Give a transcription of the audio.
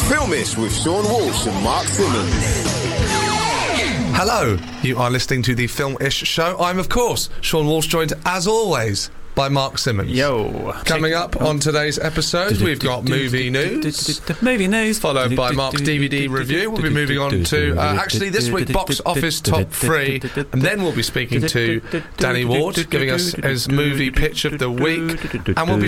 Filmish with Sean Walsh and Mark Simmons. Hello, you are listening to the Film-ish show. I'm, of course, Sean Walsh, joined, as always, by Mark Simmons. Yo. Coming up on today's episode, we've got movie news. Movie news. Followed by Mark's DVD review. We'll be moving on to, actually, this week, box office top 3. And then we'll be speaking to Danny Ward, giving us his movie pitch of the week. And we'll be